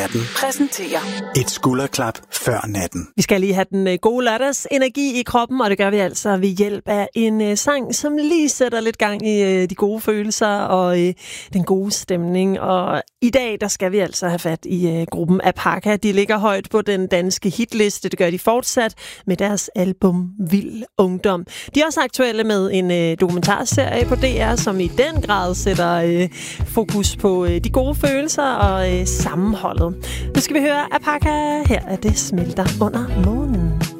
præsenterer et skulderklap før natten. Vi skal lige have den gode lørdagsenergi i kroppen, og det gør vi altså ved hjælp af en sang, som lige sætter lidt gang i de gode følelser og den gode stemning. Og i dag, der skal vi altså have fat i gruppen Apaka. De ligger højt på den danske hitliste. Det gør de fortsat med deres album Vild Ungdom. De er også aktuelle med en dokumentarserie på DR, som i den grad sætter fokus på de gode følelser og sammenholdet. Nu skal vi høre Apaka. Her er det smelter under månen.